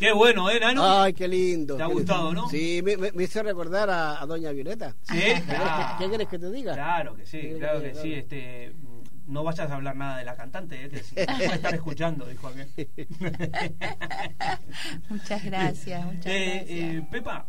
Qué bueno, Nano. Ay, qué lindo. ¿Te ha gustado, no? Sí, me hizo recordar a Doña Violeta. Sí, claro. ¿Qué querés que te diga? Claro que sí, claro que sí. No vayas a hablar nada de la cantante, que sí, va a estar escuchando, dijo aquel. Muchas gracias, muchas gracias. Pepa,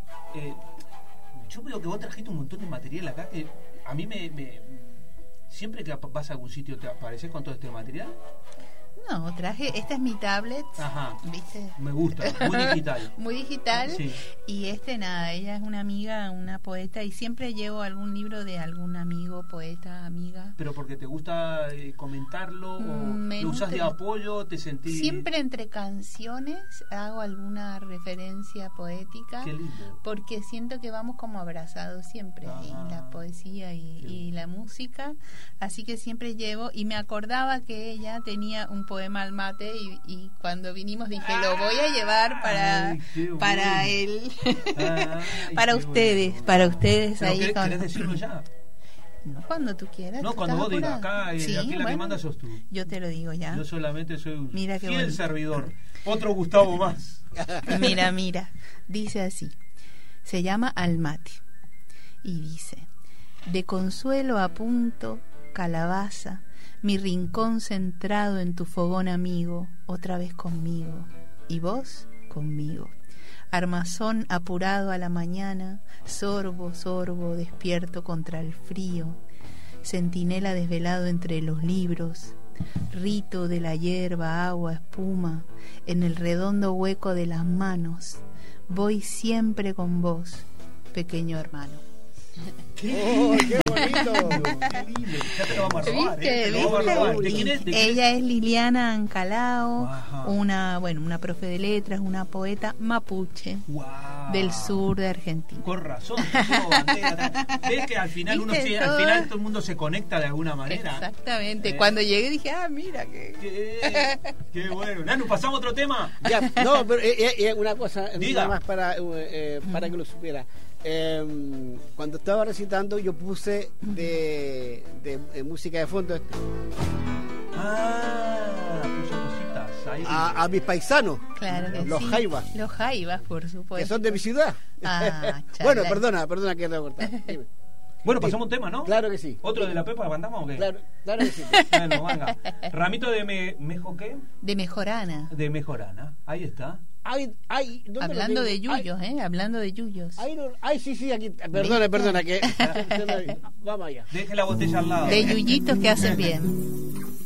yo veo que vos trajiste un montón de material acá que a mí siempre que vas a algún sitio te apareces con todo este material. No, traje, esta es mi tablet. Ajá. ¿Viste? Me gusta, muy digital. Muy digital. Sí. Y nada, ella es una amiga, una poeta, y siempre llevo algún libro de algún amigo, poeta, amiga. ¿Pero porque te gusta comentarlo? ¿O lo usas de apoyo? ¿Te sentís...? Siempre entre canciones hago alguna referencia poética. Qué lindo. Porque siento que vamos como abrazados siempre, y la poesía y la música. Así que siempre llevo, y me acordaba que ella tenía un poema al mate, y cuando vinimos dije, lo voy a llevar para él, para ustedes, bueno. para ustedes. ¿Pero ahí querés decirlo ya? No, cuando tú quieras. No, cuando vos digas, acá sí, aquí la que manda sos tú. Yo te lo digo ya. Yo solamente soy un fiel bueno. Servidor. Otro Gustavo más. Mira, dice así. Se llama Al mate. Y dice: de consuelo a punto, calabaza, mi rincón centrado en tu fogón amigo, otra vez conmigo, y vos conmigo. Armazón apurado a la mañana, sorbo, sorbo, despierto contra el frío, centinela desvelado entre los libros, rito de la hierba, agua, espuma, en el redondo hueco de las manos, voy siempre con vos, pequeño hermano. ¡Qué bonito! ¡Qué lindo! Ya te lo vamos a robar, ¿Viste? ¿De quién es? Ella es Liliana Ancalao, Ajá. una profe de letras, una poeta mapuche. Wow. Del sur de Argentina. Con razón. ¿Ves que al final al final todo el mundo se conecta de alguna manera? Exactamente. Cuando llegué dije, mira qué bueno. Nanu, ¿pasamos otro tema? Ya, no, pero una cosa Diga. nada más para que lo supiera. Cuando estaba recitando yo puse de música de fondo puso cositas ahí. a mis paisanos, claro que los sí. jaivas. Los jaivas, por supuesto. Que son de mi ciudad. Bueno, perdona que te cortar. Bueno, pasamos un tema, ¿no? Claro que sí. ¿Otro de la Pepa mandamos o qué? Claro que sí. Bueno, venga. Ramito de ¿Mejo qué? De Mejorana. De Mejorana. Ahí está. Hablando de yuyos, hablando de yuyos. Sí, aquí. Perdona, que vamos allá. Deje la botella al lado. De yuyitos que hacen bien.